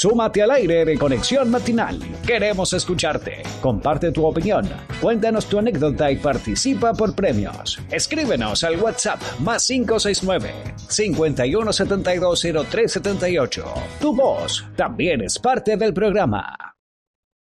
Súmate al aire de Conexión Matinal. Queremos escucharte. Comparte tu opinión. Cuéntanos tu anécdota y participa por premios. Escríbenos al WhatsApp +569 51720378. Tu voz también es parte del programa.